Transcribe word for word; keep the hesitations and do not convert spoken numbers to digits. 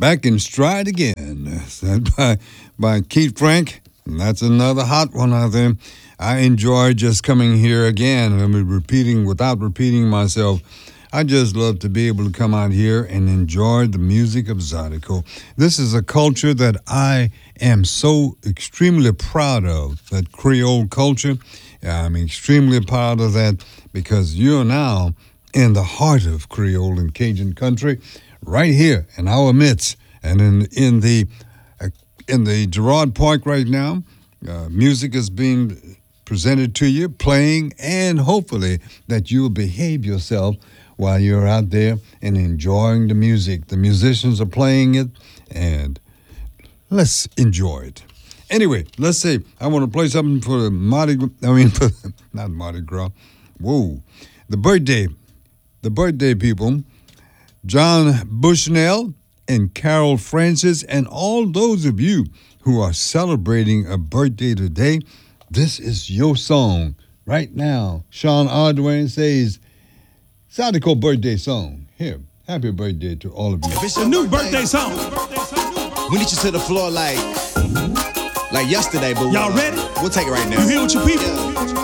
Back in Stride Again, said by, by Keith Frank. And that's another hot one out there. I enjoy just coming here again. I mean, repeating without repeating myself. I just love to be able to come out here and enjoy the music of Zydeco. This is a culture that I am so extremely proud of, that Creole culture. I'm extremely proud of that because you're now in the heart of Creole and Cajun country, right here in our midst, and in in the uh, in the Girard Park right now. Uh, music is being presented to you, playing, and hopefully that you'll behave yourself while you're out there and enjoying the music. The musicians are playing it, and let's enjoy it. Anyway, let's see. I want to play something for the Mardi. I mean, for, not Mardi Gras. Whoa, the birthday, the birthday people. John Bushnell and Carol Francis, and all those of you who are celebrating a birthday today, this is your song right now. Sean Ardwayne says, Zydeco birthday song. Here, happy birthday to all of you. If it's a new birthday song, we need you to the floor like, like yesterday, but y'all we'll, ready? We'll take it right now. You here with your people? Yeah.